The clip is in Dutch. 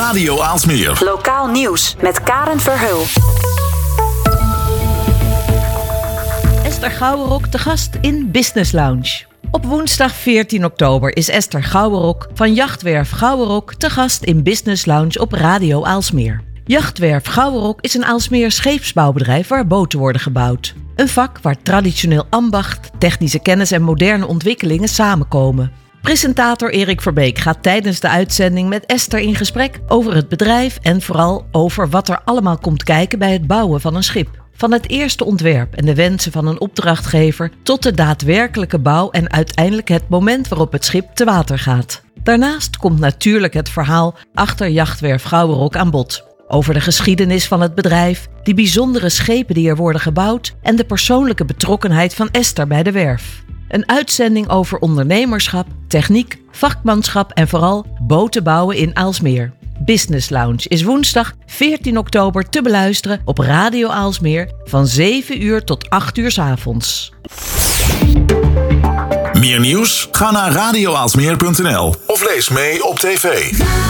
Radio Aalsmeer. Lokaal nieuws met Karen Verheul. Esther Gouwenrok te gast in Business Lounge. Op woensdag 14 oktober is Esther Gouwenrok van Jachtwerf Gouwenrok te gast in Business Lounge op Radio Aalsmeer. Jachtwerf Gouwenrok is een Aalsmeer scheepsbouwbedrijf waar boten worden gebouwd. Een vak waar traditioneel ambacht, technische kennis en moderne ontwikkelingen samenkomen. Presentator Erik Verbeek gaat tijdens de uitzending met Esther in gesprek over het bedrijf en vooral over wat er allemaal komt kijken bij het bouwen van een schip. Van het eerste ontwerp en de wensen van een opdrachtgever tot de daadwerkelijke bouw en uiteindelijk het moment waarop het schip te water gaat. Daarnaast komt natuurlijk het verhaal achter Jachtwerf Gouwenrok aan bod. Over de geschiedenis van het bedrijf, die bijzondere schepen die er worden gebouwd en de persoonlijke betrokkenheid van Esther bij de werf. Een uitzending over ondernemerschap, techniek, vakmanschap en vooral boten bouwen in Aalsmeer. Business Lounge is woensdag 14 oktober te beluisteren op Radio Aalsmeer van 7 uur tot 8 uur 's avonds. Meer nieuws? Ga naar radioaalsmeer.nl of lees mee op tv.